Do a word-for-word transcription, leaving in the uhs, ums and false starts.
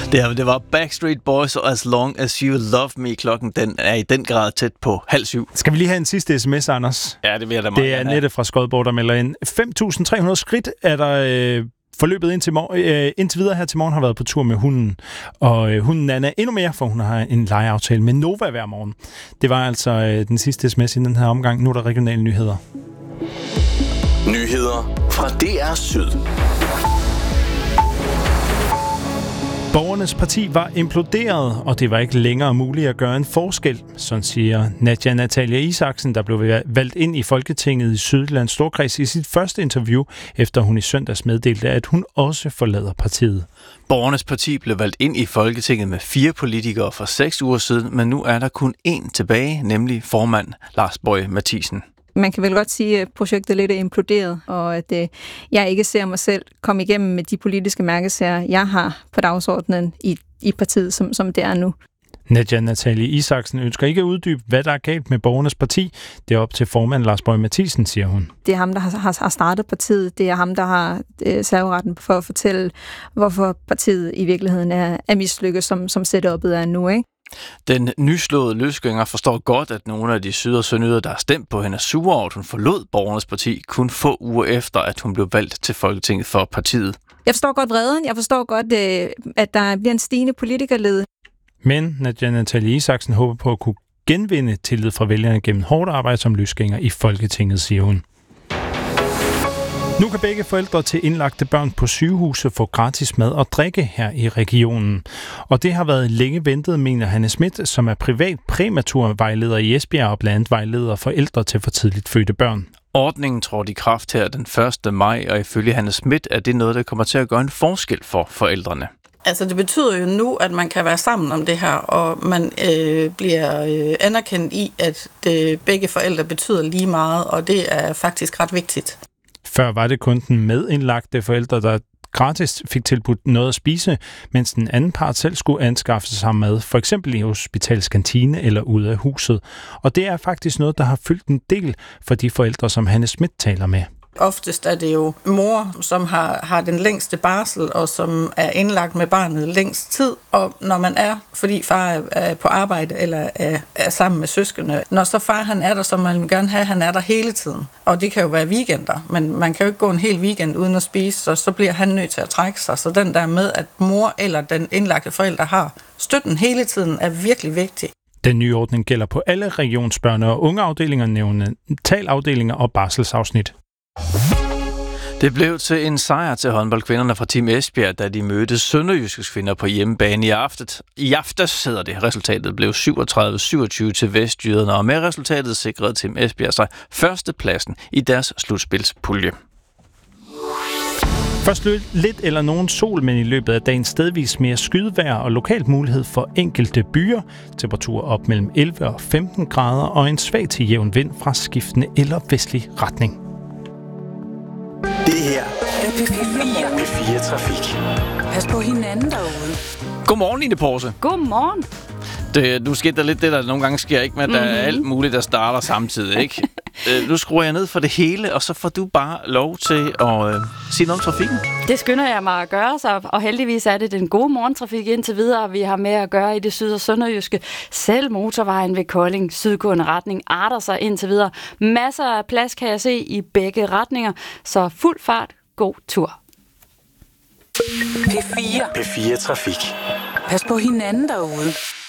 Det, er, det var Backstreet Boys og As Long As You Love Me. Klokken den er i den grad tæt på halv syv. Skal vi lige have en sidste sms, Anders? Ja, det vil jeg da meget. Det er Nette fra Skodborg, der melder ind. fem tusind tre hundrede skridt er der øh, forløbet indtil, mor- øh, indtil videre her til morgen har været på tur med hunden. Og øh, hunden Anna endnu mere, for hun har en legeaftale med Nova hver morgen. Det var altså øh, den sidste sms i den her omgang. Nu er der regionale nyheder. Nyheder fra D R Syd. Borgernes parti var imploderet, og det var ikke længere muligt at gøre en forskel, sådan siger Nadja Natalia Isaksen, der blev valgt ind i Folketinget i Sydjyllands Storkreds i sit første interview, efter hun i søndags meddelte, at hun også forlader partiet. Borgernes parti blev valgt ind i Folketinget med fire politikere for seks uger siden, men nu er der kun én tilbage, nemlig formand Lars Boje Mathiesen. Man kan vel godt sige, at projektet lidt er imploderet, og at øh, jeg ikke ser mig selv komme igennem med de politiske mærkesager, jeg har på dagsordenen i, i partiet, som, som det er nu. Nadja Natalie Isaksen ønsker ikke at uddybe, hvad der er galt med Borgernes parti. Det er op til formand Lars Boje Mathiesen, siger hun. Det er ham, der har, har startet partiet. Det er ham, der har øh, serveretten for at fortælle, hvorfor partiet i virkeligheden er, er mislykket, som, som setup'et er nu, ikke? Den nyslåede løsgænger forstår godt, at nogle af de syd- og sønderjyder, der har stemt på hende, er sure over, at hun forlod Borgernes parti kun få uger efter, at hun blev valgt til Folketinget for partiet. Jeg forstår godt vreden. Jeg forstår godt, at der bliver en stigende politikerled. Men Nadja Natalie Isaksen håber på at kunne genvinde tillid fra vælgerne gennem hårdt arbejde som løsgænger i Folketinget, siger hun. Nu kan begge forældre til indlagte børn på sygehuse få gratis mad og drikke her i regionen. Og det har været længe ventet, mener Hanne Schmidt, som er privat præmaturvejleder i Esbjerg og blandt andet vejleder forældre til for tidligt fødte børn. Ordningen trådte i kraft her den første maj, og ifølge Hanne Schmidt er det noget, der kommer til at gøre en forskel for forældrene. Altså det betyder jo nu, at man kan være sammen om det her, og man øh, bliver øh, anerkendt i, at det, begge forældre betyder lige meget, og det er faktisk ret vigtigt. Før var det kun den medindlagte forældre, der gratis fik tilbudt noget at spise, mens den anden part selv skulle anskaffe sig mad, for eksempel i hospitalets kantine eller ude af huset. Og det er faktisk noget, der har fyldt en del for de forældre, som Hanne Schmidt taler med. Oftest er det jo mor, som har, har den længste barsel, og som er indlagt med barnet længst tid. Og når man er, fordi far er på arbejde eller er, er sammen med søskende, når så far han er der, så man vil gerne have, at han er der hele tiden. Og det kan jo være weekender, men man kan jo ikke gå en hel weekend uden at spise, så så bliver han nødt til at trække sig. Så den der med, at mor eller den indlagte forælder har støtten hele tiden, er virkelig vigtig. Den nye ordning gælder på alle regionsbørne- og ungeafdelinger, neonatalafdelinger og barselsafsnit. Det blev til en sejr til håndboldkvinderne fra Team Esbjerg, da de mødte sønderjyske kvinder på hjemmebane i aftet. I aftes hedder det. Resultatet blev syvogtredive syvogtyve til vestjyderne, og med resultatet sikrede Team Esbjerg sig førstepladsen i deres slutspilspulje. Først lidt eller nogen sol, men i løbet af dagen stedvis mere skydevejr og lokalt mulighed for enkelte byer. Temperaturer op mellem elleve og femten grader og en svag til jævn vind fra skiftende eller vestlig retning. Det her er P fire Trafik. Pas på hinanden derude. Godmorgen, Line Porse. Godmorgen. Det, nu sker der lidt det, der nogle gange sker, ikke? Men mm-hmm. der er alt muligt, der starter samtidig, ikke? Nu skruer jeg ned for det hele, og så får du bare lov til at øh, sige noget om trafikken. Det skynder jeg mig at gøre, så, og heldigvis er det den gode morgentrafik indtil videre, vi har med at gøre i det syd- og sønderjyske. Selv motorvejen ved Kolding, sydgående retning, arter sig indtil videre. Masser af plads kan jeg se i begge retninger, så fuld fart, god tur. P fire. P fire Trafik. Pas på hinanden derude.